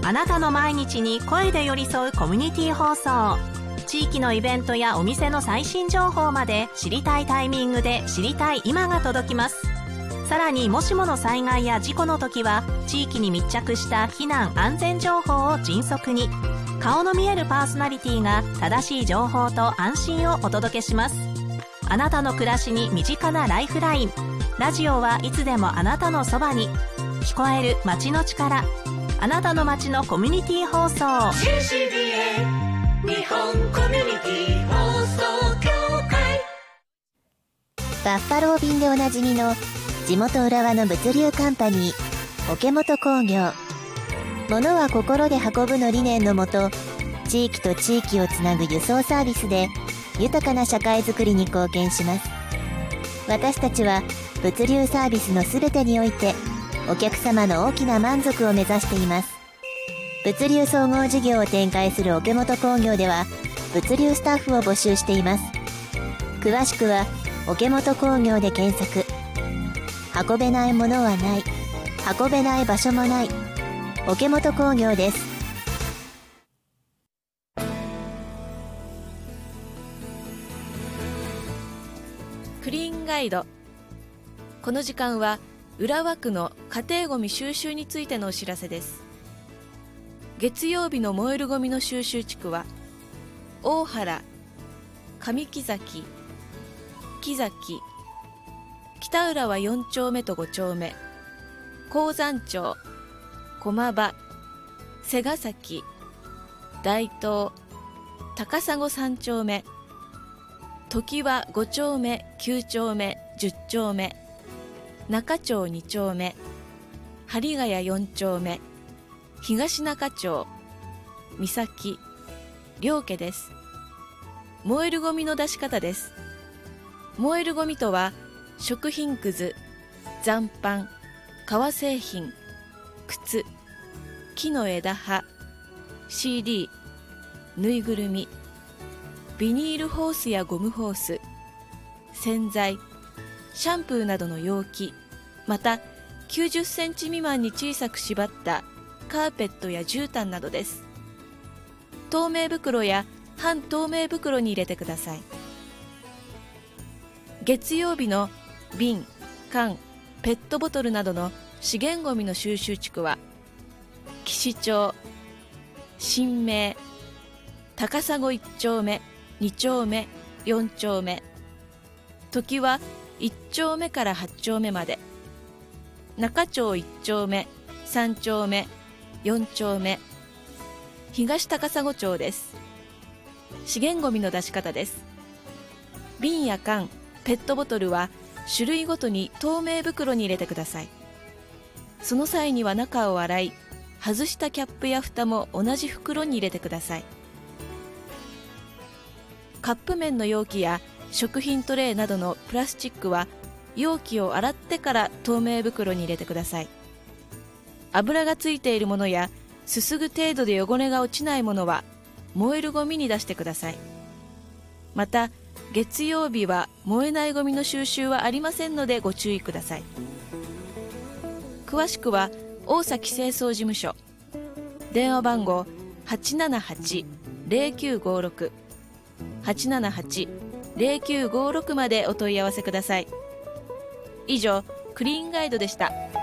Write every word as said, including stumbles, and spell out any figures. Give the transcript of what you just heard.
あなたの毎日に声で寄り添うコミュニティ放送。地域のイベントやお店の最新情報まで知りたいタイミングで知りたい今が届きます。さらにもしもの災害や事故の時は地域に密着した避難安全情報を迅速に、顔の見えるパーソナリティが正しい情報と安心をお届けします。あなたの暮らしに身近なライフライン。ラジオはいつでもあなたのそばに。聞こえる街の力、あなたの街のコミュニティ放送。 シーシービーエー 日本コミュニティ放送協会。 バッファロー便でおなじみの地元浦和の物流カンパニー桶本工業。物は心で運ぶの理念のもと、地域と地域をつなぐ輸送サービスで豊かな社会づくりに貢献します。私たちは物流サービスのすべてにおいてお客様の大きな満足を目指しています。物流総合事業を展開する桶本工業では物流スタッフを募集しています。詳しくは桶本工業で検索。運べないものはない、運べない場所もない、桶本工業です。 クリーンガイド。この時間は浦和区の家庭ごみ収集についてのお知らせです。月曜日の燃えるごみの収集地区は大原、上木崎、木崎、北浦和よん丁目とご丁目、鉱山町、駒場、瀬ヶ崎、大東、高砂さん丁目、常盤ご丁目、きゅう丁目、じゅう丁目、中町に丁目、針ヶ谷よん丁目、東中町、三崎、両家です。燃えるゴミの出し方です。燃えるゴミとは、食品くず、残飯、革製品、靴、木の枝葉、シーディー、ぬいぐるみ、ビニールホースやゴムホース、洗剤、シャンプーなどの容器、またきゅうじゅっセンチ未満に小さく縛ったカーペットや絨毯などです。透明袋や半透明袋に入れてください。月曜日の瓶、缶、ペットボトルなどの資源ごみの収集地区は岸町、新名、高砂いち丁目、に丁目、よん丁目、常盤いち丁目からはち丁目まで、中町いち丁目、さん丁目、よん丁目、東高砂町です。資源ごみの出し方です。瓶や缶、ペットボトルは種類ごとに透明袋に入れてください。その際には中を洗い、外したキャップや蓋も同じ袋に入れてください。カップ麺の容器や食品トレーなどのプラスチックは容器を洗ってから透明袋に入れてください。油がついているものやすすぐ程度で汚れが落ちないものは燃えるゴミに出してください。また月曜日は燃えないゴミの収集はありませんのでご注意ください。詳しくは大崎清掃事務所、電話番号 はちななはち ゼロきゅうごろく はちななはち ゼロきゅうごろく までお問い合わせください。以上、クリーンガイドでした。